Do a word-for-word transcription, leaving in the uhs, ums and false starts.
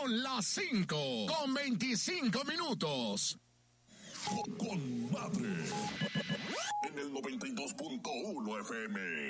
Son las cinco con veinticinco minutos. Con, con madre. En el noventa y dos punto uno F M.